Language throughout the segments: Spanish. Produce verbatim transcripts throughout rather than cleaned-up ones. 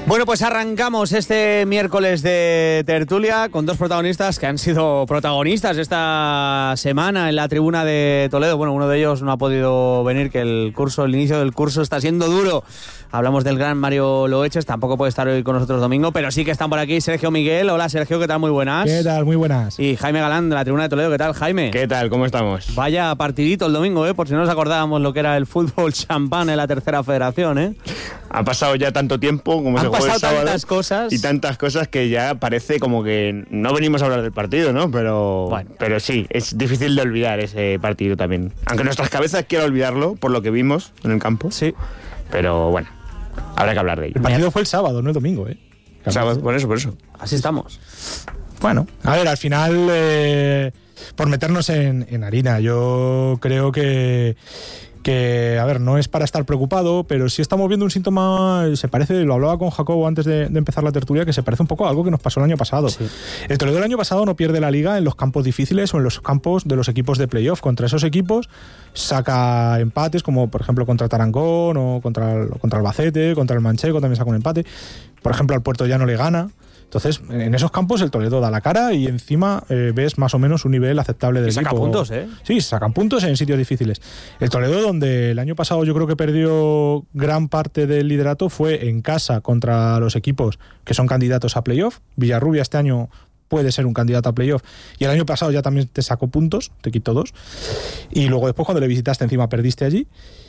Bueno, pues arrancamos este miércoles de tertulia con dos protagonistas que han sido protagonistas esta semana en la tribuna de Toledo. Bueno, uno de ellos no ha podido venir, que el curso, el inicio del curso está siendo duro. Hablamos del gran Mario Loeches, tampoco puede estar hoy con nosotros domingo, pero sí que están por aquí Sergio Miguel. Hola Sergio, ¿qué tal? Muy buenas. ¿Qué tal? Muy buenas. Y Jaime Galán de la tribuna de Toledo. ¿Qué tal, Jaime? ¿Qué tal? ¿Cómo estamos? Vaya partidito el domingo, ¿eh? Por si no nos acordábamos lo que era el fútbol champán en la tercera federación, ¿eh? Ha pasado ya tanto tiempo como se juega el sábado. Han pasado tantas cosas. Y tantas cosas que ya parece como que no venimos a hablar del partido, ¿no? Pero, bueno. pero sí, es difícil de olvidar ese partido también. Aunque nuestras cabezas quieran olvidarlo por lo que vimos en el campo. Sí. Pero bueno, habrá que hablar de ello. El partido fue el sábado, no el domingo, ¿eh? El sábado, por eso, por eso. Así estamos. Bueno, a ver, al final, eh, por meternos en, en harina, yo creo que... que, a ver, no es para estar preocupado, pero sí estamos viendo un síntoma, se parece, lo hablaba con Jacobo antes de, de empezar la tertulia, que se parece un poco a algo que nos pasó el año pasado. Sí. El Toledo del año pasado no pierde la liga en los campos difíciles o en los campos de los equipos de playoff. Contra esos equipos saca empates, como por ejemplo contra Tarancón o contra el, contra Albacete, contra el Manchego también saca un empate. Por ejemplo, al Puerto Llano le gana. Entonces, en esos campos el Toledo da la cara y encima eh, ves más o menos un nivel aceptable del y saca equipo. puntos, ¿eh? Sí, sacan puntos en sitios difíciles. El Toledo, donde el año pasado yo creo que perdió gran parte del liderato, fue en casa contra los equipos que son candidatos a playoff. Villarrubia este año puede ser un candidato a playoff y el año pasado ya también te sacó puntos, te quitó dos. Y luego después cuando le visitaste encima perdiste allí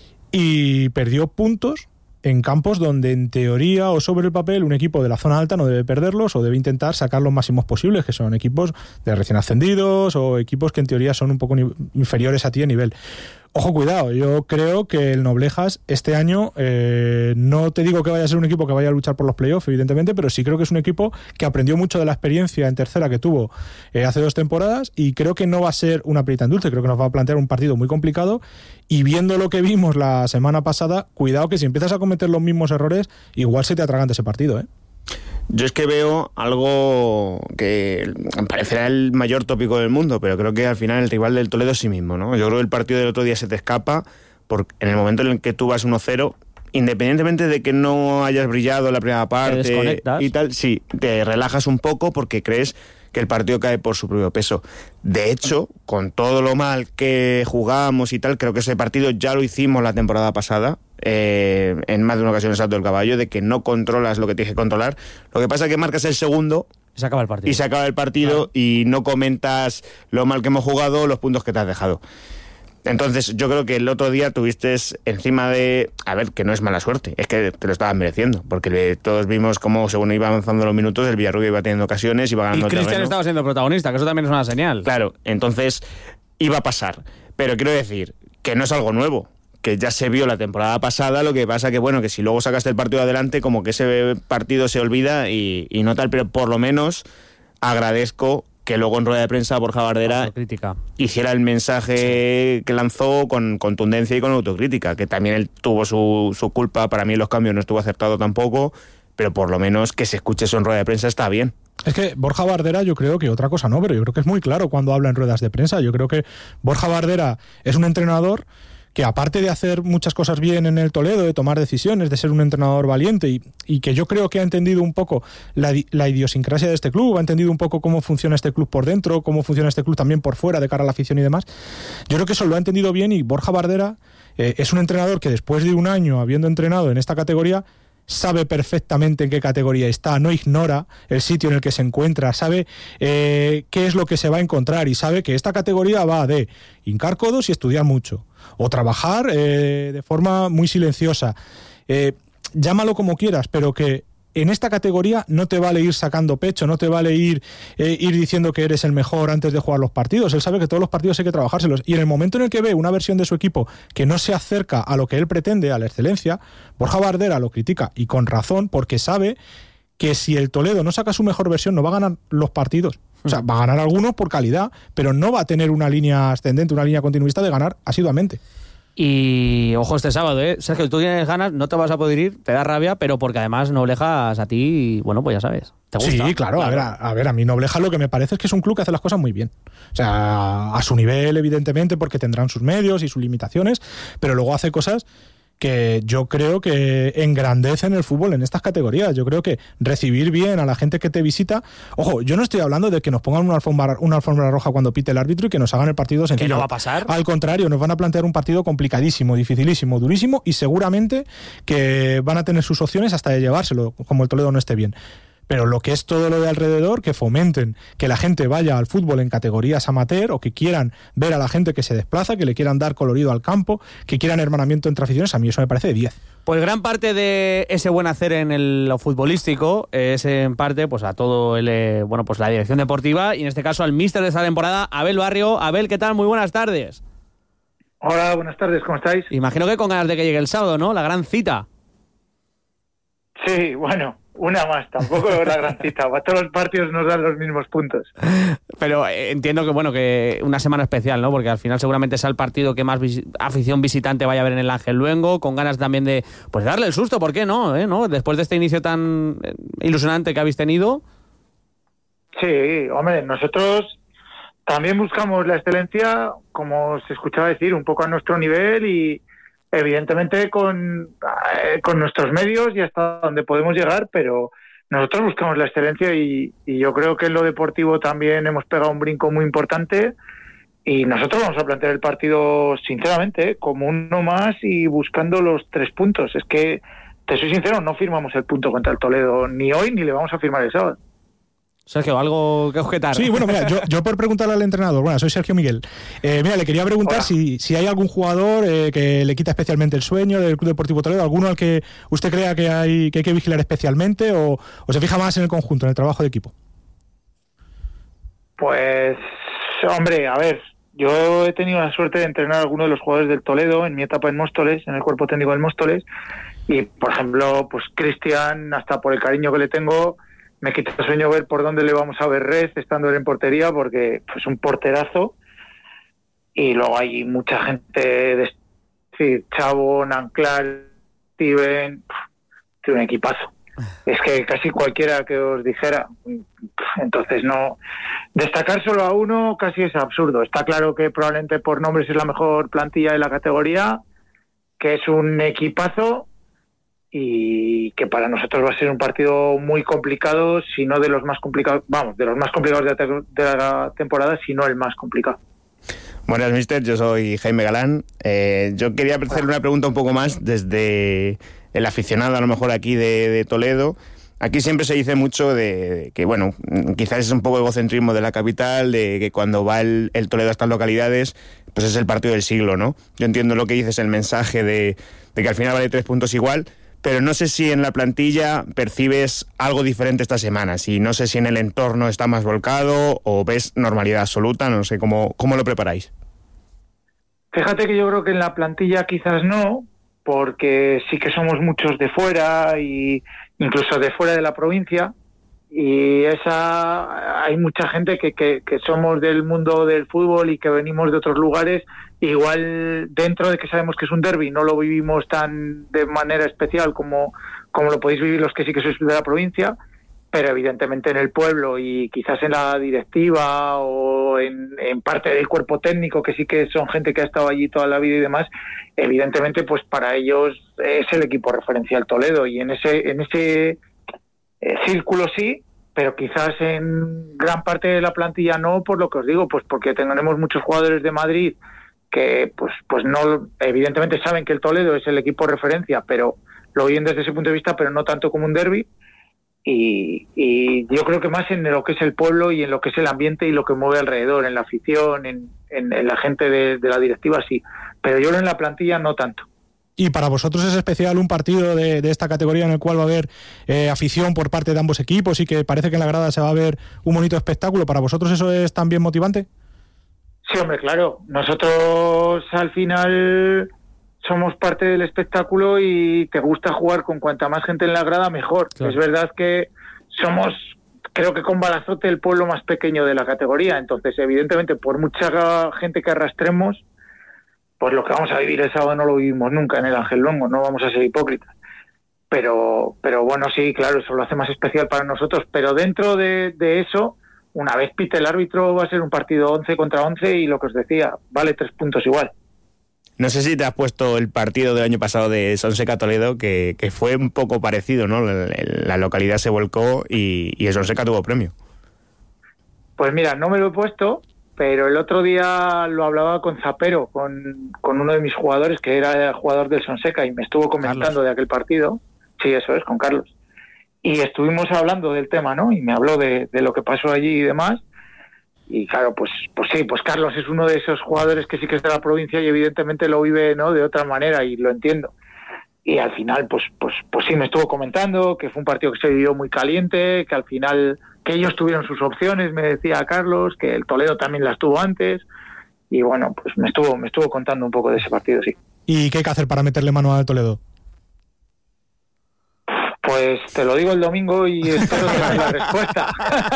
y perdió puntos en campos donde en teoría o sobre el papel un equipo de la zona alta no debe perderlos o debe intentar sacar los máximos posibles, que son equipos de recién ascendidos o equipos que en teoría son un poco ni- inferiores a ti a nivel. Ojo, cuidado, yo creo que el Noblejas este año, eh, no te digo que vaya a ser un equipo que vaya a luchar por los playoffs, evidentemente, pero sí creo que es un equipo que aprendió mucho de la experiencia en tercera que tuvo eh, hace dos temporadas y creo que no va a ser una perita en dulce, creo que nos va a plantear un partido muy complicado y viendo lo que vimos la semana pasada, cuidado que si empiezas a cometer los mismos errores, igual se te atraganta ese partido, ¿eh? Yo es que veo algo que parecerá el mayor tópico del mundo, pero creo que al final el rival del Toledo es sí mismo, ¿no? Yo creo que el partido del otro día se te escapa porque en el momento en el que tú vas uno cero, independientemente de que no hayas brillado en la primera parte y tal, sí, te relajas un poco porque crees que el partido cae por su propio peso. De hecho, con todo lo mal que jugamos y tal, creo que ese partido ya lo hicimos la temporada pasada, eh, en más de una ocasión salto del caballo, de que no controlas lo que tienes que controlar. Lo que pasa es que marcas el segundo y se acaba el partido. Y se acaba el partido, claro. Y no comentas lo mal que hemos jugado o los puntos que te has dejado. Entonces, yo creo que el otro día tuviste encima de... A ver, que no es mala suerte, es que te lo estabas mereciendo, porque todos vimos cómo, según iba avanzando los minutos, el Villarrubia iba teniendo ocasiones, iba ganando y Cristian terreno. Estaba siendo protagonista, que eso también es una señal. Claro, entonces iba a pasar. Pero quiero decir que no es algo nuevo, que ya se vio la temporada pasada, lo que pasa que, bueno, que si luego sacaste el partido adelante, como que ese partido se olvida y, y no tal, pero por lo menos agradezco que luego en rueda de prensa Borja Bardera hiciera el mensaje que lanzó con contundencia y con autocrítica, que también él tuvo su, su culpa. Para mí los cambios no estuvo acertado tampoco, pero por lo menos que se escuche eso en rueda de prensa está bien. Es que Borja Bardera, yo creo que otra cosa no, pero yo creo que es muy claro cuando habla en ruedas de prensa. Yo creo que Borja Bardera es un entrenador que, aparte de hacer muchas cosas bien en el Toledo, de tomar decisiones, de ser un entrenador valiente y, y que yo creo que ha entendido un poco la, la idiosincrasia de este club, ha entendido un poco cómo funciona este club por dentro, cómo funciona este club también por fuera de cara a la afición y demás. Yo creo que eso lo ha entendido bien y Borja Bardera eh, es un entrenador que después de un año habiendo entrenado en esta categoría sabe perfectamente en qué categoría está, no ignora el sitio en el que se encuentra, sabe eh, qué es lo que se va a encontrar y sabe que esta categoría va de hincar codos y estudiar mucho, o trabajar eh, de forma muy silenciosa. Eh, llámalo como quieras, pero que en esta categoría no te vale ir sacando pecho, no te vale ir, eh, ir diciendo que eres el mejor antes de jugar los partidos. Él sabe que todos los partidos hay que trabajárselos. Y en el momento en el que ve una versión de su equipo que no se acerca a lo que él pretende, a la excelencia, Borja Bardera lo critica, y con razón, porque sabe que si el Toledo no saca su mejor versión no va a ganar los partidos. O sea, va a ganar algunos por calidad, pero no va a tener una línea ascendente, una línea continuista de ganar asiduamente. Y ojo este sábado, ¿eh? Sergio, tú tienes ganas, no te vas a poder ir, te da rabia, pero porque además Noblejas a ti, bueno, pues ya sabes, te gusta. Sí, claro, claro. A ver, a, a ver, a mí Noblejas lo que me parece es que es un club que hace las cosas muy bien. O sea, a su nivel, evidentemente, porque tendrán sus medios y sus limitaciones, pero luego hace cosas que yo creo que engrandecen el fútbol en estas categorías. Yo creo que recibir bien a la gente que te visita... Ojo, yo no estoy hablando de que nos pongan una alfombra, una alfombra roja cuando pite el árbitro y que nos hagan el partido sencillo. ¿Que no va a pasar? Al contrario, nos van a plantear un partido complicadísimo, dificilísimo, durísimo, y seguramente que van a tener sus opciones hasta de llevárselo, como el Toledo no esté bien. Pero lo que es todo lo de alrededor, que fomenten que la gente vaya al fútbol en categorías amateur, o que quieran ver a la gente que se desplaza, que le quieran dar colorido al campo, que quieran hermanamiento entre aficiones, a mí eso me parece de diez. Pues gran parte de ese buen hacer en el, lo futbolístico es en parte pues a todo el, eh, bueno, pues la dirección deportiva, y en este caso al míster de esta temporada, Abel Barrio. Abel, ¿qué tal? Muy buenas tardes. Hola, buenas tardes, ¿cómo estáis? Imagino que con ganas de que llegue el sábado, ¿no? La gran cita. Sí, bueno, una más, tampoco la gran cita. Para todos los partidos nos dan los mismos puntos. Pero eh, entiendo que, bueno, que una semana especial, ¿no? Porque al final seguramente sea el partido que más vis- afición visitante vaya a ver en el Ángel Luengo, con ganas también de, pues, darle el susto, ¿por qué no? ¿Eh? ¿No? Después de este inicio tan eh, ilusionante que habéis tenido. Sí, hombre, nosotros también buscamos la excelencia, como se escuchaba decir, un poco a nuestro nivel y evidentemente con, eh, con nuestros medios y hasta donde podemos llegar, pero nosotros buscamos la excelencia y, y yo creo que en lo deportivo también hemos pegado un brinco muy importante y nosotros vamos a plantear el partido sinceramente, ¿eh? como uno más y buscando los tres puntos. Es que, te soy sincero, no firmamos el punto contra el Toledo ni hoy ni le vamos a firmar el sábado. Sergio, ¿algo que objetar? Sí, bueno, mira, yo, yo por preguntarle al entrenador, bueno, soy Sergio Miguel, eh, mira, le quería preguntar si, si hay algún jugador eh, que le quita especialmente el sueño del Club Deportivo Toledo, alguno al que usted crea que hay que, hay que vigilar especialmente, o, o se fija más en el conjunto, en el trabajo de equipo. Pues, hombre, a ver, yo he tenido la suerte de entrenar a algunos de los jugadores del Toledo en mi etapa en Móstoles, en el cuerpo técnico del Móstoles, y, por ejemplo, pues Cristian, hasta por el cariño que le tengo, me quita el sueño ver por dónde le vamos a ver red estando él en portería, porque es pues, un porterazo. Y luego hay mucha gente, de decir, Chavo, Nanclar, Steven, tiene un equipazo. Es que casi cualquiera que os dijera. Entonces, no. Destacar solo a uno casi es absurdo. Está claro que probablemente por nombres es la mejor plantilla de la categoría, que es un equipazo, y que para nosotros va a ser un partido muy complicado, si no de los más complicados, vamos, de los más complicados de la, te- de la temporada, si no el más complicado. Buenas, mister, yo soy Jaime Galán. Eh, yo quería hacerle una pregunta un poco más desde el aficionado, a lo mejor aquí de, de Toledo. Aquí siempre se dice mucho de que, bueno, quizás es un poco egocentrismo de la capital, de que cuando va el, el Toledo a estas localidades, pues es el partido del siglo, ¿no? Yo entiendo lo que dices, el mensaje de, de que al final vale tres puntos igual, pero no sé si en la plantilla percibes algo diferente esta semana, si no sé si en el entorno está más volcado o ves normalidad absoluta, no sé cómo, cómo lo preparáis. Fíjate que yo creo que en la plantilla quizás no, porque sí que somos muchos de fuera y incluso de fuera de la provincia, y esa hay mucha gente que, que, que somos del mundo del fútbol y que venimos de otros lugares. Igual dentro de que sabemos que es un derbi no lo vivimos tan de manera especial como, como lo podéis vivir los que sí que sois de la provincia, pero evidentemente en el pueblo y quizás en la directiva o en, en parte del cuerpo técnico, que sí que son gente que ha estado allí toda la vida y demás, evidentemente pues para ellos es el equipo referencial Toledo, y en ese en ese eh, círculo sí, pero quizás en gran parte de la plantilla no, por lo que os digo, pues porque tenemos muchos jugadores de Madrid que pues pues no, evidentemente saben que el Toledo es el equipo referencia, pero lo viven desde ese punto de vista, pero no tanto como un derbi. Y, y yo creo que más en lo que es el pueblo y en lo que es el ambiente y lo que mueve alrededor, en la afición, en, en, en la gente de, de la directiva, sí. Pero yo en la plantilla no tanto. Y para vosotros es especial un partido de, de esta categoría en el cual va a haber eh, afición por parte de ambos equipos y que parece que en la grada se va a ver un bonito espectáculo. ¿Para vosotros eso es también motivante? Sí, hombre, claro. Nosotros al final somos parte del espectáculo y te gusta jugar con cuanta más gente en la grada, mejor. Claro. Es verdad que somos, creo que con Balazote, el pueblo más pequeño de la categoría. Entonces, evidentemente, por mucha gente que arrastremos, pues lo que vamos a vivir el sábado no lo vivimos nunca en el Ángel Luengo, no vamos a ser hipócritas. Pero, pero bueno, sí, claro, eso lo hace más especial para nosotros. Pero dentro de, de eso, una vez pite el árbitro, va a ser un partido once contra once y lo que os decía, vale tres puntos igual. No sé si te has puesto el partido del año pasado de Sonseca Toledo, que, que fue un poco parecido, ¿no? La, la localidad se volcó y, y el Sonseca tuvo premio. Pues mira, no me lo he puesto, pero el otro día lo hablaba con Zapero, con, con uno de mis jugadores, que era el jugador del Sonseca, y me estuvo comentando Carlos. de aquel partido. Sí, eso es, con Carlos. Y estuvimos hablando del tema, ¿no? Y me habló de, de lo que pasó allí y demás. Y claro, pues pues sí, pues Carlos es uno de esos jugadores que sí que es de la provincia y evidentemente lo vive, ¿no?, de otra manera, y lo entiendo. Y al final, pues pues pues sí, me estuvo comentando que fue un partido que se vivió muy caliente, que al final, que ellos tuvieron sus opciones, me decía Carlos, que el Toledo también las tuvo antes, y bueno, pues me estuvo me estuvo contando un poco de ese partido, sí. ¿Y qué hay que hacer para meterle mano al Toledo? Pues te lo digo el domingo y espero tener la respuesta.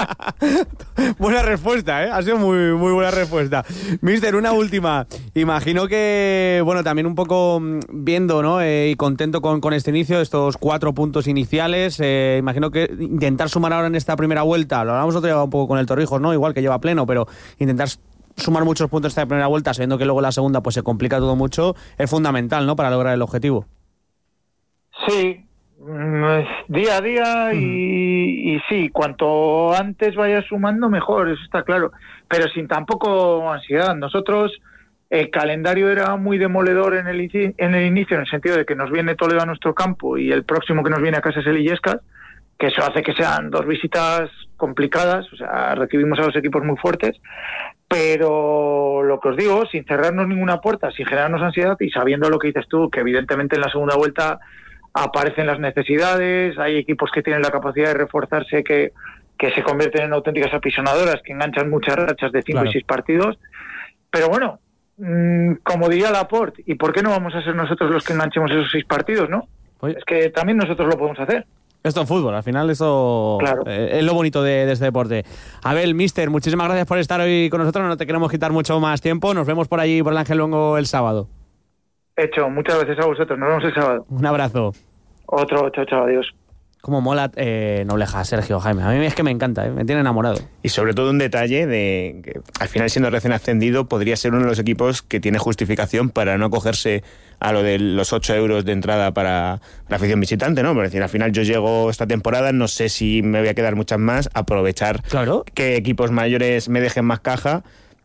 Buena respuesta, ¿eh? Ha sido muy, muy buena respuesta. Mister, una última. Imagino que, bueno, también un poco viendo, ¿no? Eh, y contento con, con este inicio, estos cuatro puntos iniciales. Eh, imagino que intentar sumar ahora en esta primera vuelta, lo hablamos otro día un poco con el Torrijos, ¿no? Igual que lleva pleno, pero intentar sumar muchos puntos en esta primera vuelta, sabiendo que luego la segunda pues se complica todo mucho, es fundamental, ¿no?, para lograr el objetivo. Sí. Día a día y, y sí, cuanto antes vayas sumando mejor, eso está claro, pero sin tampoco ansiedad. Nosotros el calendario era muy demoledor en el, en el inicio, en el sentido de que nos viene Toledo a nuestro campo y el próximo que nos viene a casa es el Illescas, que eso hace que sean dos visitas complicadas, o sea, recibimos a los equipos muy fuertes, pero lo que os digo, sin cerrarnos ninguna puerta, sin generarnos ansiedad y sabiendo lo que dices tú, que evidentemente en la segunda vuelta aparecen las necesidades, hay equipos que tienen la capacidad de reforzarse que, que se convierten en auténticas apisonadoras, que enganchan muchas rachas de cinco claro. y seis partidos, pero bueno, mmm, como diría Laporte, ¿y por qué no vamos a ser nosotros los que enganchemos esos seis partidos, no? Oye. Es que también nosotros lo podemos hacer. Esto es fútbol, al final eso claro. eh, es lo bonito de, de este deporte. Abel, mister, muchísimas gracias por estar hoy con nosotros, no te queremos quitar mucho más tiempo, nos vemos por allí, por el Ángel Luengo el sábado. Hecho, muchas gracias a vosotros, nos vemos el sábado. Un abrazo. Otro, chao, chao, adiós. Cómo mola eh, Nobleja, Sergio, Jaime. A mí es que me encanta, ¿eh? Me tiene enamorado. Y sobre todo un detalle de que al final, siendo recién ascendido, podría ser uno de los equipos que tiene justificación para no acogerse a lo de los ocho euros de entrada para la afición visitante, ¿no? Por decir, al final yo llego esta temporada, no sé si me voy a quedar muchas más, aprovechar claro. que equipos mayores me dejen más caja.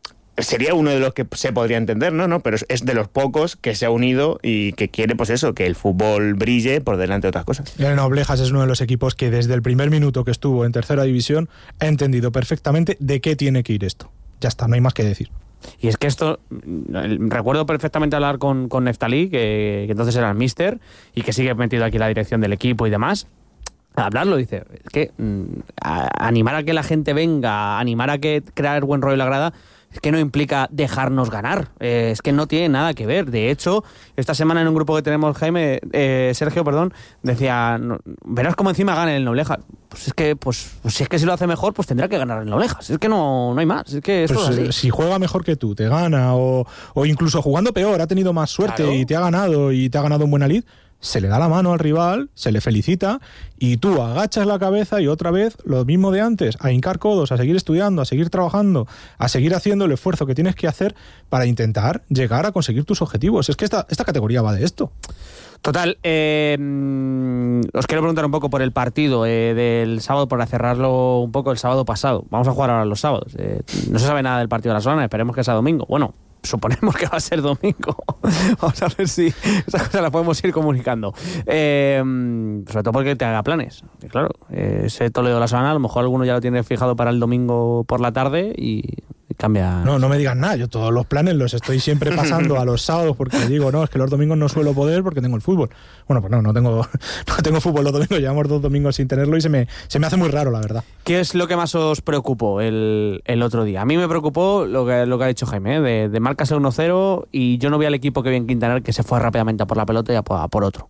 Sería uno de los que se podría entender, ¿no? ¿no? Pero es de los pocos que se ha unido y que quiere, pues eso, que el fútbol brille por delante de otras cosas. El Noblejas es uno de los equipos que desde el primer minuto que estuvo en tercera división ha entendido perfectamente de qué tiene que ir esto. Ya está, no hay más que decir. Y es que esto, recuerdo perfectamente hablar con, con Neftalí, que, que entonces era el míster, y que sigue metido aquí en la dirección del equipo y demás. Hablarlo, dice, es que mm, a, animar a que la gente venga, animar a que crear buen rollo en la grada, es que no implica dejarnos ganar, eh, es que no tiene nada que ver. De hecho, esta semana en un grupo que tenemos, Jaime, eh, Sergio, perdón, decía, no, verás cómo encima gana el Noblejas. Pues es que, pues, pues si es que si lo hace mejor, pues tendrá que ganar el Noblejas. Es que no, no hay más. Es que esto pues, es así. Si juega mejor que tú, te gana, o, o incluso jugando peor, ha tenido más suerte claro. y te ha ganado y te ha ganado un buen lid, se le da la mano al rival, se le felicita y tú agachas la cabeza y otra vez lo mismo de antes, a hincar codos, a seguir estudiando, a seguir trabajando, a seguir haciendo el esfuerzo que tienes que hacer para intentar llegar a conseguir tus objetivos. Es que esta, esta categoría va de esto. Total, eh, os quiero preguntar un poco por el partido eh, del sábado, para cerrarlo un poco el sábado pasado. Vamos a jugar ahora los sábados. Eh, no se sabe nada del partido de la Solana, esperemos que sea domingo. Bueno, suponemos que va a ser domingo. Vamos a ver si esa cosa la podemos ir comunicando. Eh, sobre todo porque te haga planes. Que claro, eh, ese Toledo de la Solana, a lo mejor alguno ya lo tiene fijado para el domingo por la tarde y cambia. No, no me digas nada. Yo todos los planes los estoy siempre pasando a los sábados porque digo, no, es que los domingos no suelo poder porque tengo el fútbol. Bueno, pues no, no tengo, no tengo fútbol los domingos. Llevamos dos domingos sin tenerlo y se me, se me hace muy raro, la verdad. ¿Qué es lo que más os preocupó el, el otro día? A mí me preocupó lo que, lo que ha dicho Jaime, ¿eh? de, de marcarse uno cero y yo no vi al equipo que vi en Quintanar que se fue rápidamente a por la pelota y a por, a por otro.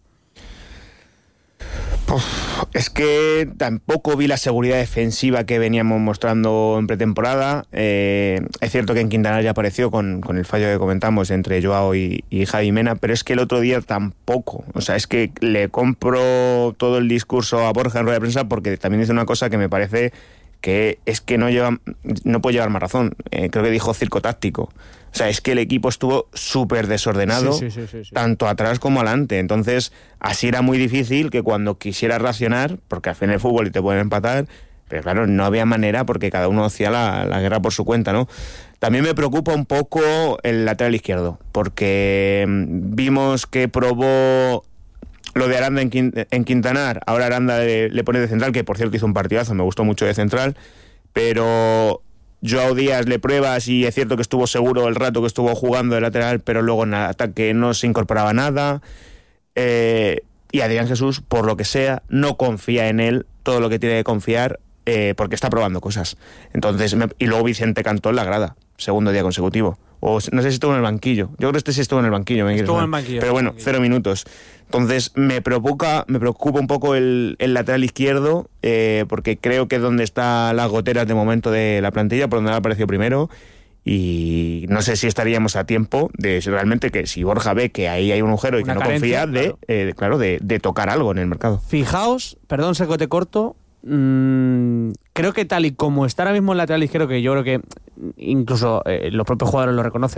Es que tampoco vi la seguridad defensiva que veníamos mostrando en pretemporada. Eh, es cierto que en Quintanar ya apareció con, con el fallo que comentamos entre Joao y, y Javi Mena, pero es que el otro día tampoco. O sea, es que le compro todo el discurso a Borja en rueda de prensa porque también dice una cosa que me parece porque es que no lleva, no puede llevar más razón. Eh, creo que dijo circo táctico. O sea, es que el equipo estuvo súper desordenado, Sí, sí, sí, sí, sí. tanto atrás como adelante. Entonces, así era muy difícil que cuando quisieras racionar, porque al fin el fútbol y te pueden empatar, pero claro, no había manera porque cada uno hacía la, la guerra por su cuenta, ¿no? También me preocupa un poco el lateral izquierdo, porque vimos que probó lo de Aranda en, Quint- en Quintanar, ahora Aranda le, le pone de central, que por cierto hizo un partidazo, me gustó mucho de central, pero Joao Díaz le pruebas y es cierto que estuvo seguro el rato que estuvo jugando de lateral, pero luego en el ataque no se incorporaba nada. Eh, y Adrián Jesús, por lo que sea, no confía en él todo lo que tiene que confiar, eh, porque está probando cosas. Entonces, me, y luego Vicente Cantó en la grada, segundo día consecutivo. O no sé si estuvo en el banquillo. Yo creo que este sí estuvo en el banquillo. Me Estuvo quieres, en el banquillo. Pero bueno, cero minutos. Entonces me preocupa, me preocupa un poco el, el lateral izquierdo, eh, porque creo que es donde están las goteras de momento de la plantilla, por donde ha aparecido primero. Y no sé si estaríamos a tiempo de realmente que si Borja ve que ahí hay un agujero y Una que no carencia, confía, de, claro. eh, claro, de, de tocar algo en el mercado. Fijaos, perdón, secote corto. mmm, creo que tal y como está ahora mismo el lateral izquierdo, que yo creo que incluso eh, los propios jugadores lo reconocen,